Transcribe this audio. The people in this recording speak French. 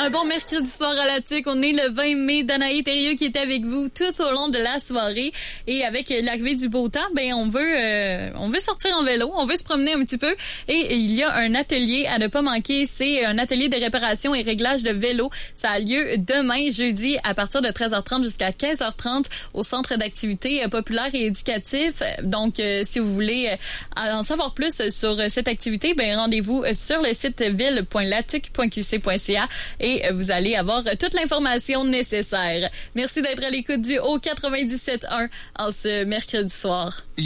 Un bon mercredi soir à la TUC. On est le 20 mai. Danae Thérieux qui est avec vous tout au long de la soirée. Et avec l'arrivée du beau temps, ben on veut sortir en vélo, on veut se promener un petit peu. Et il y a un atelier à ne pas manquer. C'est un atelier de réparation et réglage de vélo. Ça a lieu demain, jeudi, à partir de 13h30 jusqu'à 15h30 au centre d'activités populaires et éducatifs. Donc, si vous voulez en savoir plus sur cette activité, ben rendez-vous sur le site ville.latuc.qc.ca et vous allez avoir toute l'information nécessaire. Merci d'être à l'écoute du Haut 97.1 en ce mercredi soir.